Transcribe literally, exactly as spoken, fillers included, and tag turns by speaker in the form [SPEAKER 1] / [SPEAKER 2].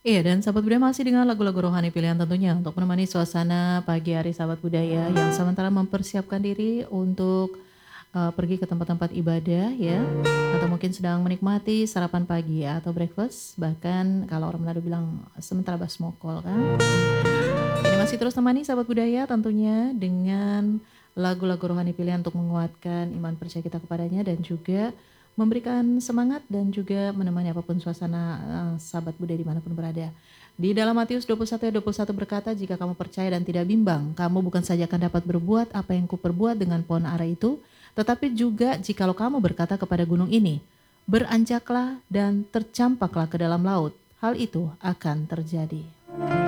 [SPEAKER 1] Iya, dan sahabat budaya masih dengan lagu-lagu rohani pilihan tentunya untuk menemani suasana pagi hari sahabat budaya yang sementara mempersiapkan diri untuk, eee, pergi ke tempat-tempat ibadah ya, atau mungkin sedang menikmati sarapan pagi atau breakfast, bahkan kalau orang Manado bilang sementara basmokol kan. Ini masih terus temani sahabat budaya tentunya dengan lagu-lagu rohani pilihan untuk menguatkan iman percaya kita kepadanya dan juga memberikan semangat dan juga menemani apapun suasana, eee, sahabat budaya dimanapun berada. Di dalam Matius dua puluh satu ayat dua puluh satu berkata, "Jika kamu percaya dan tidak bimbang, kamu bukan saja akan dapat berbuat apa yang kuperbuat dengan pohon ara itu, tetapi juga jikalau kamu berkata kepada gunung ini, 'Beranjaklah dan tercampaklah ke dalam laut,' hal itu akan terjadi."